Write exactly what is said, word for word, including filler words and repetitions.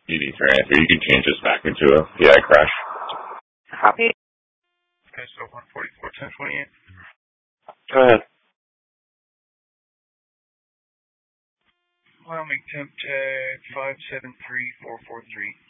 D D three answer. You can change this back into a P I crash. Copy. Okay, so one forty-four, ten twenty-eight. Go ahead. Wyoming temp tag five seven three four four three.